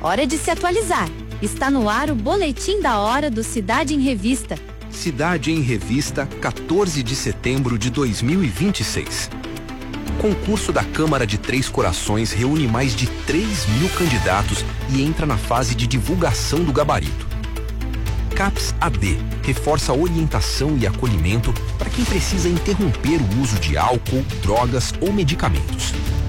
Hora de se atualizar. Está no ar o Boletim da Hora do Cidade em Revista. Cidade em Revista, 14 de setembro de 2026. Concurso da Câmara de Três Corações reúne mais de 3.000 candidatos e entra na fase de divulgação do gabarito. CAPS AD reforça a orientação e acolhimento para quem precisa interromper o uso de álcool, drogas ou medicamentos.